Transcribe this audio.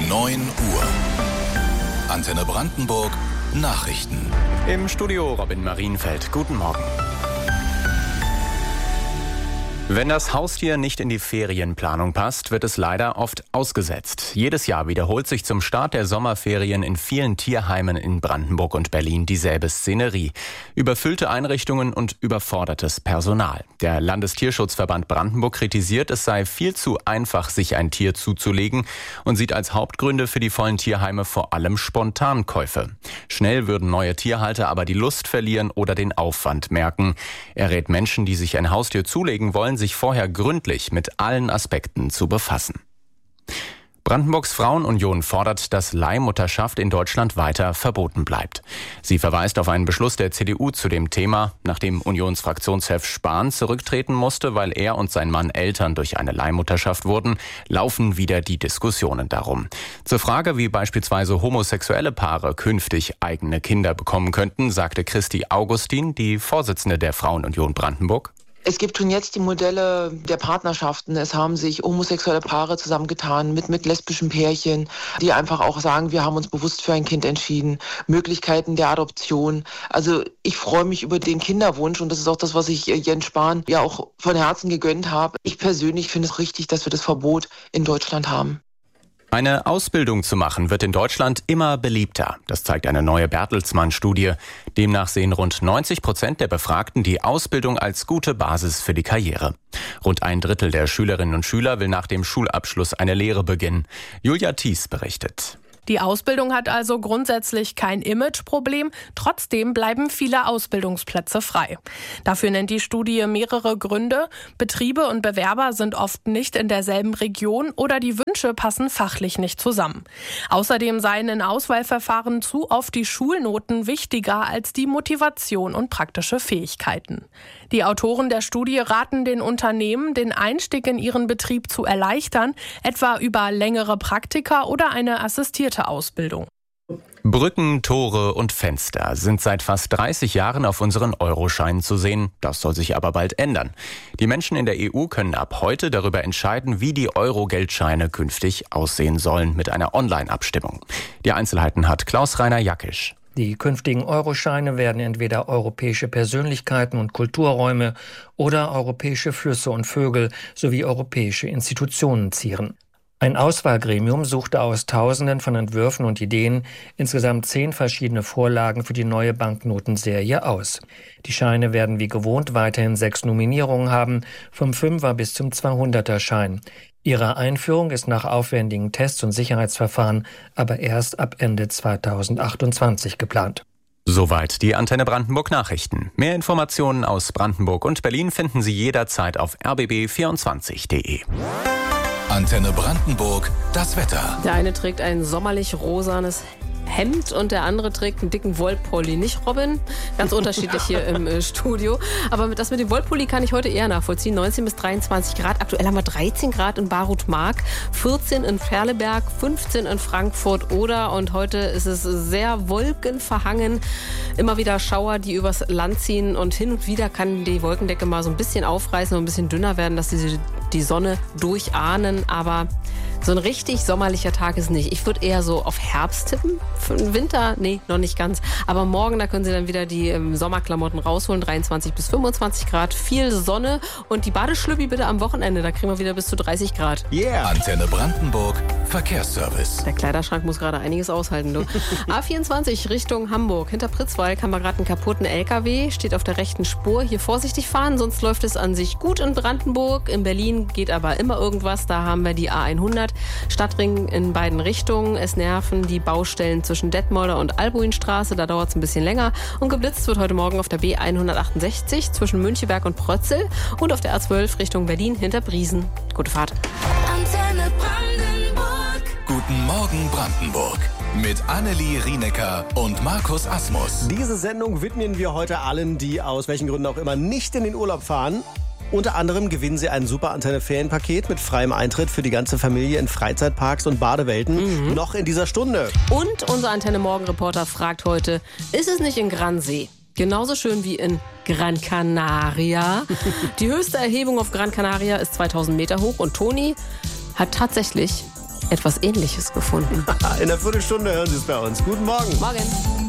9 Uhr. Antenne Brandenburg Nachrichten. Im Studio Robin Marienfeld. Guten Morgen. Wenn das Haustier nicht in die Ferienplanung passt, wird es leider oft ausgesetzt. Jedes Jahr wiederholt sich zum Start der Sommerferien in vielen Tierheimen in Brandenburg und Berlin dieselbe Szenerie. Überfüllte Einrichtungen und überfordertes Personal. Der Landestierschutzverband Brandenburg kritisiert, es sei viel zu einfach, sich ein Tier zuzulegen und sieht als Hauptgründe für die vollen Tierheime vor allem Spontankäufe. Schnell würden neue Tierhalter aber die Lust verlieren oder den Aufwand merken. Er rät Menschen, die sich ein Haustier zulegen wollen, sich vorher gründlich mit allen Aspekten zu befassen. Brandenburgs Frauenunion fordert, dass Leihmutterschaft in Deutschland weiter verboten bleibt. Sie verweist auf einen Beschluss der CDU zu dem Thema, nachdem Unionsfraktionschef Spahn zurücktreten musste, weil er und sein Mann Eltern durch eine Leihmutterschaft wurden, laufen wieder die Diskussionen darum. Zur Frage, wie beispielsweise homosexuelle Paare künftig eigene Kinder bekommen könnten, sagte Christi Augustin, die Vorsitzende der Frauenunion Brandenburg: Es gibt schon jetzt die Modelle der Partnerschaften. Es haben sich homosexuelle Paare zusammengetan mit lesbischen Pärchen, die einfach auch sagen, wir haben uns bewusst für ein Kind entschieden. Möglichkeiten der Adoption. Also ich freue mich über den Kinderwunsch und das ist auch das, was ich Jens Spahn ja auch von Herzen gegönnt habe. Ich persönlich finde es richtig, dass wir das Verbot in Deutschland haben. Eine Ausbildung zu machen wird in Deutschland immer beliebter. Das zeigt eine neue Bertelsmann-Studie. Demnach sehen rund 90% der Befragten die Ausbildung als gute Basis für die Karriere. Rund 1/3 der Schülerinnen und Schüler will nach dem Schulabschluss eine Lehre beginnen. Julia Thies berichtet. Die Ausbildung hat also grundsätzlich kein Imageproblem. Trotzdem bleiben viele Ausbildungsplätze frei. Dafür nennt die Studie mehrere Gründe. Betriebe und Bewerber sind oft nicht in derselben Region oder die Wünsche passen fachlich nicht zusammen. Außerdem seien in Auswahlverfahren zu oft die Schulnoten wichtiger als die Motivation und praktische Fähigkeiten. Die Autoren der Studie raten den Unternehmen, den Einstieg in ihren Betrieb zu erleichtern, etwa über längere Praktika oder eine assistierte Ausbildung. Brücken, Tore und Fenster sind seit fast 30 Jahren auf unseren Euroscheinen zu sehen. Das soll sich aber bald ändern. Die Menschen in der EU können ab heute darüber entscheiden, wie die Euro-Geldscheine künftig aussehen sollen, mit einer Online-Abstimmung. Die Einzelheiten hat Klaus-Rainer Jackisch. Die künftigen Euroscheine werden entweder europäische Persönlichkeiten und Kulturräume oder europäische Flüsse und Vögel sowie europäische Institutionen zieren. Ein Auswahlgremium suchte aus Tausenden von Entwürfen und Ideen insgesamt 10 verschiedene Vorlagen für die neue Banknotenserie aus. Die Scheine werden wie gewohnt weiterhin 6 Nominierungen haben, vom 5er bis zum 200er Schein. Ihre Einführung ist nach aufwendigen Tests und Sicherheitsverfahren aber erst ab Ende 2028 geplant. Soweit die Antenne Brandenburg Nachrichten. Mehr Informationen aus Brandenburg und Berlin finden Sie jederzeit auf rbb24.de. Antenne Brandenburg, das Wetter. Der eine trägt ein sommerlich rosanes Hemd und der andere trägt einen dicken Wollpulli. Nicht, Robin? Ganz unterschiedlich hier im Studio. Aber das mit dem Wollpulli kann ich heute eher nachvollziehen. 19 bis 23 Grad. Aktuell haben wir 13 Grad in Barut-Mark, 14 in Perleberg, 15 in Frankfurt-Oder. Und heute ist es sehr wolkenverhangen. Immer wieder Schauer, die übers Land ziehen. Und hin und wieder kann die Wolkendecke mal so ein bisschen aufreißen und ein bisschen dünner werden, dass die Sonne durchahnen. Aber so ein richtig sommerlicher Tag ist nicht. Ich würde eher so auf Herbst tippen. Für den Winter, nee, noch nicht ganz. Aber morgen, da können Sie dann wieder die Sommerklamotten rausholen. 23 bis 25 Grad, viel Sonne. Und die Badeschlüppi bitte am Wochenende. Da kriegen wir wieder bis zu 30 Grad. Yeah. Antenne Brandenburg, Verkehrsservice. Der Kleiderschrank muss gerade einiges aushalten, du. A24 Richtung Hamburg. Hinter Pritzwalk haben wir gerade einen kaputten LKW. Steht auf der rechten Spur. Hier vorsichtig fahren, sonst läuft es an sich gut in Brandenburg. In Berlin geht aber immer irgendwas. Da haben wir die A100. Stadtring in beiden Richtungen. Es nerven die Baustellen zwischen Detmolder und Albuinstraße. Da dauert es ein bisschen länger. Und geblitzt wird heute Morgen auf der B168 zwischen Müncheberg und Prötzel und auf der A12 Richtung Berlin hinter Briesen. Gute Fahrt. Antenne Brandenburg. Guten Morgen Brandenburg. Mit Annelie Rienecker und Markus Asmus. Diese Sendung widmen wir heute allen, die aus welchen Gründen auch immer nicht in den Urlaub fahren. Unter anderem gewinnen Sie ein Super Antenne Ferienpaket mit freiem Eintritt für die ganze Familie in Freizeitparks und Badewelten. Noch in dieser Stunde. Und unser Antenne Morgen Reporter fragt heute, ist es nicht in Gransee genauso schön wie in Gran Canaria? Die höchste Erhebung auf Gran Canaria ist 2000 Meter hoch und Toni hat tatsächlich etwas Ähnliches gefunden. In einer Viertelstunde hören Sie es bei uns. Guten Morgen. Morgen.